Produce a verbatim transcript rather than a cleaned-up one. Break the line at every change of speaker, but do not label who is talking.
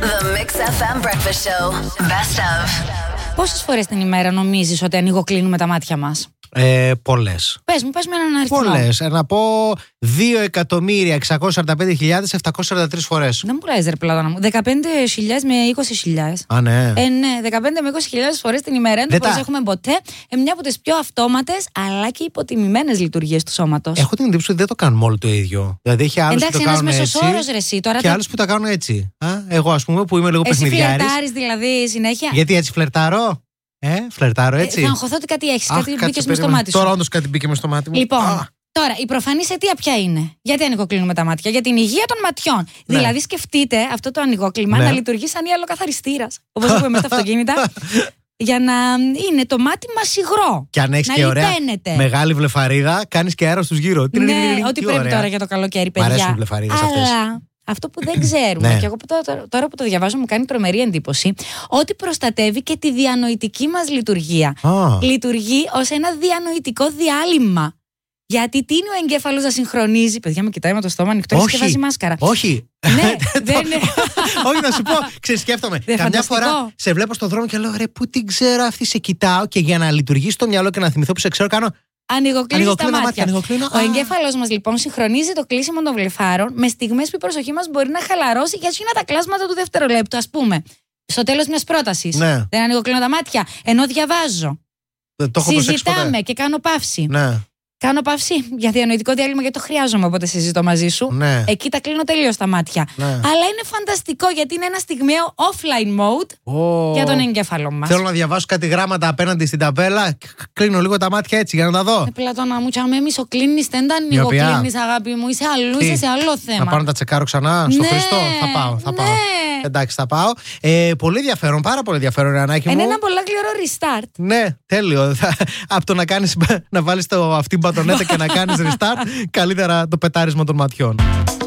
The Mix εφ εμ Breakfast Show. Best of.
Πόσες φορές την ημέρα νομίζεις ότι ανοιγοκλίνουμε τα μάτια μας?
Ε, πολλές.
Πες μου, πες με έναν αριθμό.
Πολλές. Ε, να πω δύο εκατομμύρια εξακόσιες σαράντα πέντε χιλιάδες εβδακόσιες σαράντα τρεις φορές.
Δεν μου λες ρε Πλάτωνα μου. δεκαπέντε χιλιάδες με είκοσι χιλιάδες.
Α, ναι.
Ε, ναι, δεκαπέντε με είκοσι χιλιάδες φορές την ημέρα. Δεν το
τα...
προσέχουμε ποτέ. Ε, μια από τις πιο αυτόματες αλλά και υποτιμημένες λειτουργίες του σώματος.
Έχω την εντύπωση ότι δεν το κάνουμε όλοι το ίδιο. Δηλαδή έχει άλλους
Εντάξει,
που το κάνουν έτσι.
Εντάξει, ένας μέσος όρος ρε εσύ. Τώρα
και
το...
άλλους που τα κάνουν έτσι. Α, εγώ ας πούμε που είμαι λίγο
εσύ
παιχνιδιάρης.
Εσύ φλερτάρεις δηλαδή συνέχεια.
Γιατί έτσι φλερτάρω. Ε, φλερτάρω έτσι.
Ε, θα αγχωθώ ότι κάτι έχεις.
Αχ,
κάτι μπήκε με στο μάτι σου.
Τώρα όντως κάτι μπήκε με στο μάτι μου.
Λοιπόν,
Α.
τώρα η προφανής αιτία ποια είναι? Γιατί ανοιγοκλίνουμε τα μάτια? Για την υγεία των ματιών.
Ναι.
Δηλαδή, σκεφτείτε αυτό το ανοιγόκλιμα
ναι.
να λειτουργεί σαν ιαλοκαθαριστήρας. Όπως έχουμε μέσα στα αυτοκίνητα. Για να είναι το μάτι μας υγρό.
Και αν έχεις
να
και ωραία
λιπαίνεται.
μεγάλη βλεφαρίδα, κάνεις και αέρα στους γύρω.
Ναι, ό,τι πρέπει τώρα για το καλοκαίρι, παιδιά.
Μ' αρέσουν οι βλεφαρίδες αυτές.
Αλλά αυτό που δεν ξέρουμε,
ναι.
και εγώ τώρα, τώρα που το διαβάζω μου κάνει τρομερή εντύπωση, ότι προστατεύει και τη διανοητική μας λειτουργία.
Oh.
Λειτουργεί ως ένα διανοητικό διάλειμμα. Γιατί τίνει ο εγκέφαλος να συγχρονίζει. Παιδιά, με κοιτάει με το στόμα ανοιχτό και βάζει μάσκαρα.
Όχι.
Ναι, δεν είναι.
Όχι, να σου πω, ξεσκέφτομαι. Καμιά φορά σε βλέπω στον δρόμο και λέω ρε, πού την ξέρω αυτή, σε κοιτάω και για να λειτουργήσει το μυαλό και να θυμηθώ που σε ξέρω, κάνω.
Ανοιγοκλίνει τα μάτια.
μάτια ανοιγοκλίνω.
Ο εγκέφαλος μας λοιπόν συγχρονίζει το κλείσιμο των βλεφάρων με στιγμές που η προσοχή μας μπορεί να χαλαρώσει για εκείνα τα κλάσματα του δευτερολέπτου. Ας πούμε, στο τέλος μιας πρότασης.
Ναι.
Δεν ανοιγοκλίνω τα μάτια, ενώ διαβάζω.
Δεν το έχω
συζητάμε και κάνω παύση.
Ναι.
Κάνω παύση για διανοητικό διάλειμμα γιατί το χρειάζομαι όποτε συζητώ μαζί σου.
Ναι.
Εκεί τα κλείνω τελείως τα μάτια.
Ναι.
Αλλά είναι φανταστικό γιατί είναι ένα στιγμιαίο offline mode
oh.
για τον εγκέφαλο μας.
Θέλω να διαβάσω κάτι γράμματα απέναντι στην ταμπέλα. Κλείνω λίγο τα μάτια έτσι για να τα δω.
Ε, Πλατώνα μου, τσάμε μισοκλίνεις, δεν τα ανοιγοκλίνεις αγάπη μου. Είσαι αλλού, είσαι σε άλλο θέμα.
Να πάω να τα τσεκάρω ξανά στο
ναι,
Χριστό. Θα πάω, θα
ναι.
πάω. Εντάξει, θα πάω. Ε, πολύ ενδιαφέρον, πάρα πολύ ενδιαφέρον, Ανάκη μου.
Είναι ένα πολλά γλυόρο restart.
Ναι, τέλειο. Από το να, κάνεις, να βάλεις το αυτή μπατονέτα και να κάνεις restart, καλύτερα το πετάρισμα των ματιών.